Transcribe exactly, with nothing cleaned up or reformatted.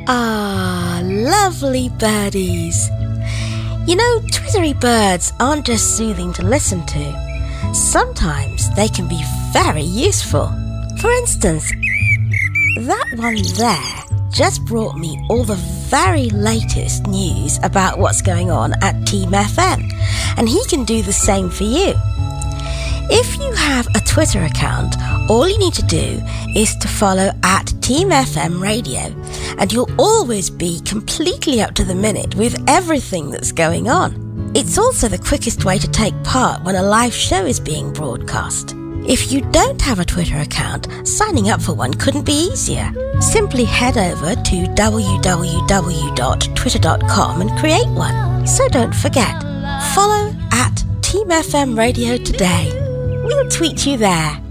Ah, lovely birdies. You know, twittery birds aren't just soothing to listen to. Sometimes they can be very useful. For instance, that one there just brought me all the very latest news about what's going on at Team F M, and he can do the same for you. If you have a Twitter account, all you need to do is to follow at Team F M Radio, and you'll always be completely up to the minute with everything that's going on. It's also the quickest way to take part when a live show is being broadcast. If you don't have a Twitter account, signing up for one couldn't be easier. Simply head over to w w w dot twitter dot com and create one. So don't forget, follow at Team F M Radio today. We'll tweet you there.